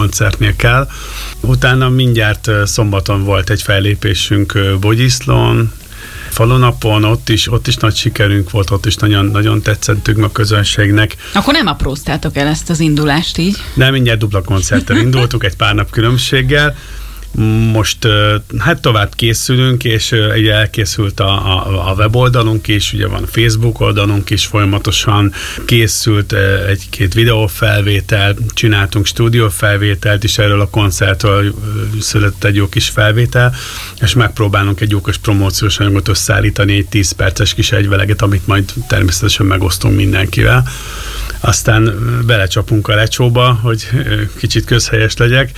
koncertnél kell. Utána mindjárt szombaton volt egy fellépésünk Bogyiszlón, Falunapon, ott is nagy sikerünk volt, ott is nagyon, nagyon tetszettünk a közönségnek. Akkor nem apróztátok el ezt az indulást így? Nem, mindjárt dupla koncerttel indultunk, egy pár nap különbséggel. Most hát tovább készülünk, és ugye elkészült a weboldalunk is, ugye van a Facebook oldalunk is, folyamatosan készült egy-két videófelvétel, csináltunk stúdiófelvételt is, erről a koncertről született egy jó kis felvétel, és megpróbálunk egy jó kis promóciós anyagot összeállítani, egy 10 perces kis egyveleget, amit majd természetesen megosztunk mindenkivel. Aztán belecsapunk a lecsóba, hogy kicsit közhelyes legyek.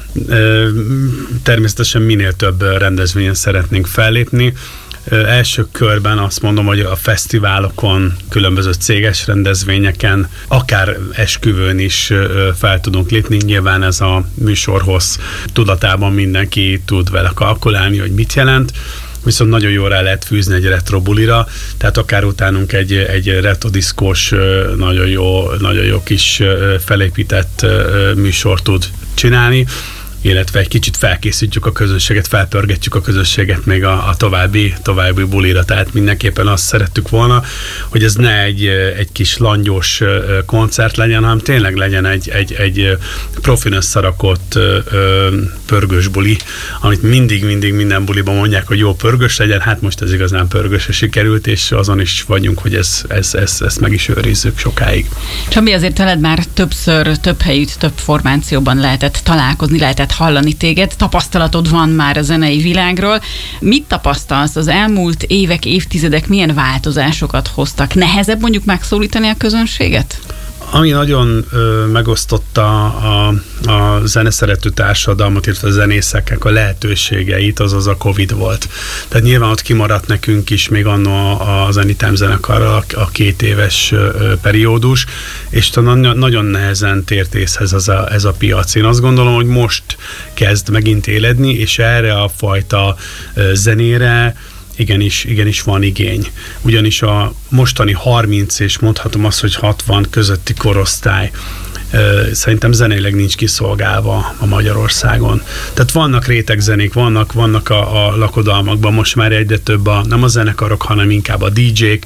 Természetesen minél több rendezvényen szeretnénk fellépni. Első körben azt mondom, hogy a fesztiválokon, különböző céges rendezvényeken, akár esküvőn is fel tudunk lépni. Nyilván ez a műsorhoz tudatában mindenki tud vele kalkulálni, hogy mit jelent. Viszont nagyon jól rá lehet fűzni egy retro bulira, tehát akár utánunk egy retro diszkós, nagyon jó kis felépített műsort tud csinálni, illetve egy kicsit felkészítjük a közönséget, felpörgetjük a közönséget még a további bulira, tehát mindenképpen azt szerettük volna, hogy ez ne egy kis langyos koncert legyen, hanem tényleg legyen egy profin összerakott pörgős buli, amit mindig minden buliban mondják, hogy jó pörgős legyen, hát most ez igazán pörgősre sikerült, és azon is vagyunk, hogy ezt meg is őrizzük sokáig. Csabi, azért veled már többször, több helyütt, több formációban lehetett találkozni, lehetett hallani téged, tapasztalatod van már a zenei világról. Mit tapasztalsz? Az elmúlt évek, évtizedek milyen változásokat hoztak? Nehezebb mondjuk megszólítani a közönséget? Ami nagyon megosztotta a zeneszerető társadalmat, illetve a zenészeknek a lehetőségeit, az a Covid volt. Tehát nyilván ott kimaradt nekünk is még anno a Anytime zenekarral a 2 éves periódus, és nagyon nehezen tért észhez ez a piac. Én azt gondolom, hogy most kezd megint éledni, és erre a fajta zenére igenis van igény. Ugyanis a mostani 30 és mondhatom azt, hogy 60 közötti korosztály szerintem zeneileg nincs kiszolgálva a Magyarországon. Tehát vannak rétegzenék, vannak a lakodalmakban most már egyre több nem a zenekarok, hanem inkább a DJ-k,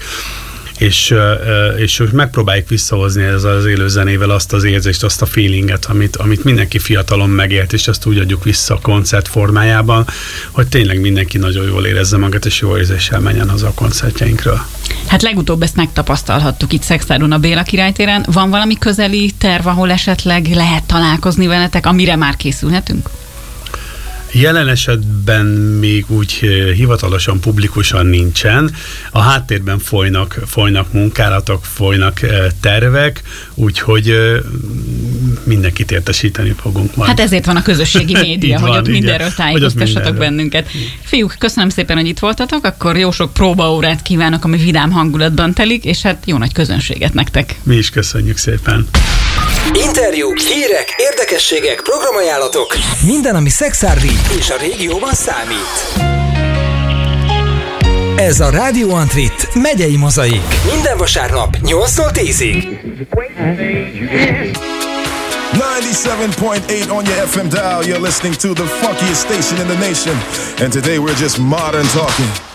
és megpróbáljuk visszahozni ezzel az élő zenével azt az érzést, azt a feelinget, amit mindenki fiatalon megélt, és azt úgy adjuk vissza a koncert formájában, hogy tényleg mindenki nagyon jól érezze magát, és jó érzéssel menjen haza a koncertjeinkről. Hát legutóbb ezt megtapasztalhattuk itt Sexárdon a Béla királytéren. Van valami közeli terv, ahol esetleg lehet találkozni veletek, amire már készülhetünk? Jelen esetben még úgy hivatalosan, publikusan nincsen. A háttérben folynak munkálatok, folynak tervek, úgyhogy mindenkit értesíteni fogunk majd. Hát ezért van a közösségi média, hogy ott mindenről tájékoztassatok bennünket. Fiúk, köszönöm szépen, hogy itt voltatok, akkor jó sok próbaórát kívánok, ami vidám hangulatban telik, és hát jó nagy közönséget nektek. Mi is köszönjük szépen. Interjúk, hírek, érdekességek, programajánlatok. Minden, ami Szekszárdi és a régióban számít. Ez a Rádió Antrit megyei mozaik. Minden vasárnap 8-tól 10-ig. 97.8 on your FM dial. You're listening to the funkiest station in the nation. And today we're just modern talking.